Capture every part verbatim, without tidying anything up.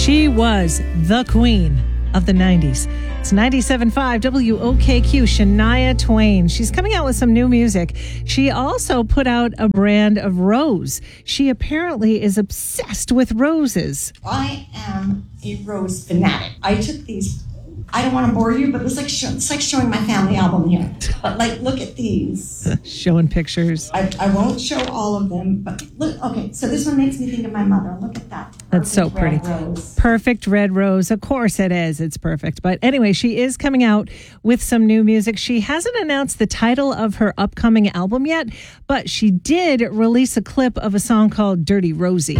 She was the queen of the nineties. It's ninety-seven point five W O K Q, Shania Twain. She's coming out with some new music. She also put out a brand of rose. She apparently is obsessed with roses. I am a rose fanatic. I took these. I don't want to bore you, but it's like show, it's like showing my family album here. But like, look at these. Showing pictures. I, I won't show all of them, but look. Okay, so this one makes me think of my mother. Look at that. That's so pretty. Rose. Perfect red rose. Of course it is. It's perfect. But anyway, she is coming out with some new music. She hasn't announced the title of her upcoming album yet, but she did release a clip of a song called Dirty Rosie.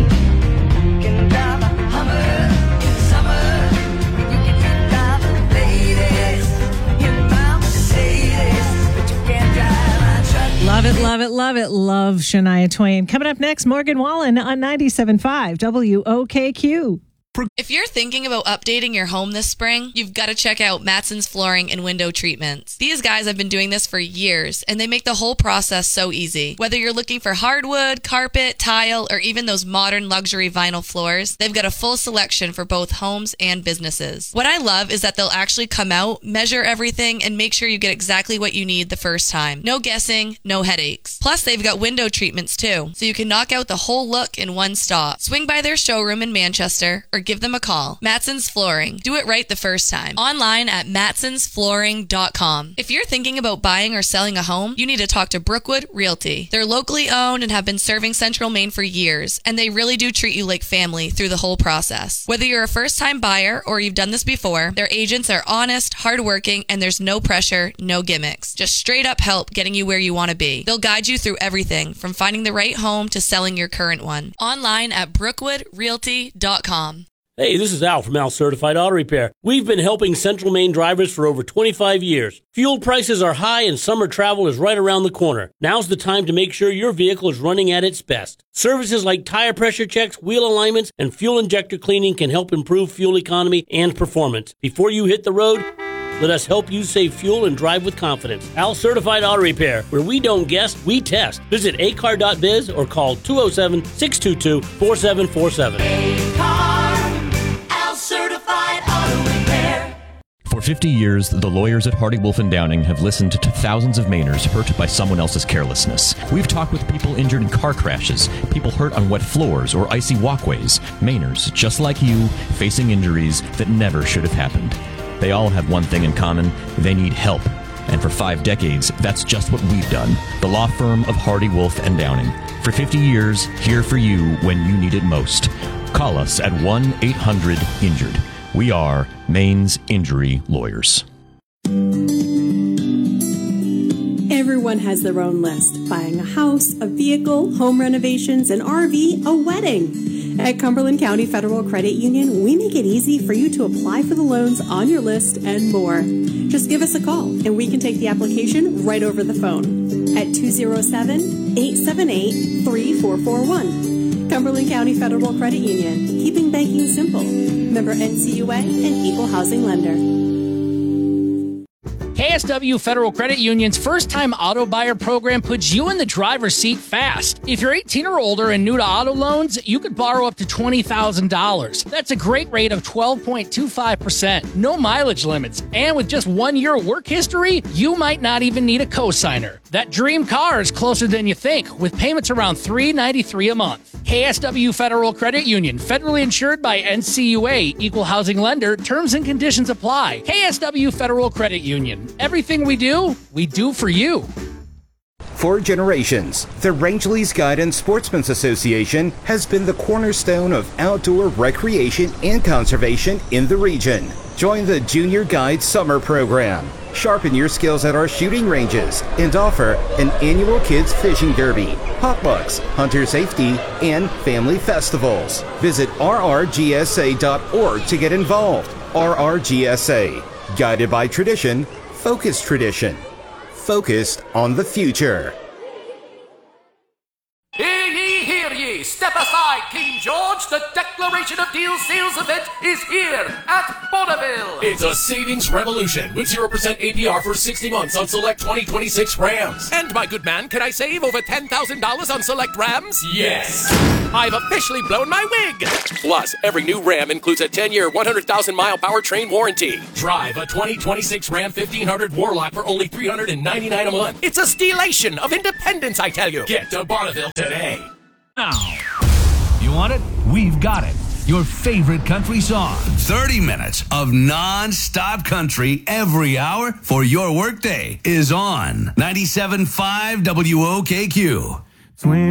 Love it, love it, love it. Love Shania Twain. Coming up next, Morgan Wallen on ninety-seven point five W O K Q. If you're thinking about updating your home this spring, you've got to check out Matson's Flooring and Window Treatments. These guys have been doing this for years, and they make the whole process so easy. Whether you're looking for hardwood, carpet, tile, or even those modern luxury vinyl floors, they've got a full selection for both homes and businesses. What I love is that they'll actually come out, measure everything, and make sure you get exactly what you need the first time. No guessing, no headaches. Plus, they've got window treatments too, so you can knock out the whole look in one stop. Swing by their showroom in Manchester, or give them a call. Matson's Flooring. Do it right the first time. Online at matsons flooring dot com. If you're thinking about buying or selling a home, you need to talk to Brookwood Realty. They're locally owned and have been serving Central Maine for years, and they really do treat you like family through the whole process. Whether you're a first-time buyer or you've done this before, their agents are honest, hardworking, and there's no pressure, no gimmicks. Just straight-up help getting you where you want to be. They'll guide you through everything, from finding the right home to selling your current one. Online at brookwood realty dot com. Hey, this is Al from Al Certified Auto Repair. We've been helping Central Maine drivers for over twenty-five years. Fuel prices are high and summer travel is right around the corner. Now's the time to make sure your vehicle is running at its best. Services like tire pressure checks, wheel alignments, and fuel injector cleaning can help improve fuel economy and performance. Before you hit the road, let us help you save fuel and drive with confidence. Al Certified Auto Repair, where we don't guess, we test. Visit a car dot biz or call two oh seven, six two two, four seven four seven. Certified Auto Repair. For fifty years, the lawyers at Hardy Wolf and Downing have listened to thousands of Mainers hurt by someone else's carelessness. We've talked with people injured in car crashes, people hurt on wet floors or icy walkways, Mainers, just like you, facing injuries that never should have happened. They all have one thing in common: they need help. And for five decades, that's just what we've done. The law firm of Hardy Wolf and Downing. For fifty years, here for you when you need it most. Call us at one eight hundred injured. We are Maine's Injury Lawyers. Everyone has their own list. Buying a house, a vehicle, home renovations, an R V, a wedding. At Cumberland County Federal Credit Union, we make it easy for you to apply for the loans on your list and more. Just give us a call and we can take the application right over the phone at two oh seven, eight seven eight, three four four one. Cumberland County Federal Credit Union, keeping banking simple. Member N C U A and Equal Housing Lender. K S W Federal Credit Union's first-time auto buyer program puts you in the driver's seat fast. If you're eighteen or older and new to auto loans, you could borrow up to twenty thousand dollars. That's a great rate of twelve point two five percent. No mileage limits. And with just one year of work history, you might not even need a cosigner. That dream car is closer than you think, with payments around three dollars and ninety-three cents a month. K S W Federal Credit Union, federally insured by N C U A, Equal Housing Lender. Terms and conditions apply. K S W Federal Credit Union. Everything we do, we do for you. For generations, the Rangeley's Guide and Sportsman's Association has been the cornerstone of outdoor recreation and conservation in the region. Join the Junior Guide Summer Program. Sharpen your skills at our shooting ranges and offer an annual kids fishing derby, potlucks, hunter safety, and family festivals. Visit r r g s a dot org to get involved. R R G S A, guided by tradition, focused tradition, focused on the future. Hear ye, hear ye, step aside, Team George, the Declaration of Deals sales event is here at Bonneville. It's a savings revolution with zero percent A P R for sixty months on select twenty twenty-six Rams. And my good man, can I save over ten thousand dollars on select Rams? Yes. I've officially blown my wig. Plus, every new Ram includes a ten-year, one hundred thousand mile powertrain warranty. Drive a twenty twenty-six Ram fifteen hundred Warlock for only three hundred ninety-nine dollars a month. It's a steelation of independence, I tell you. Get to Bonneville today. Now, you want it? We've got it. Your favorite country song. thirty minutes of non-stop country every hour for your workday is on ninety-seven point five W O K Q.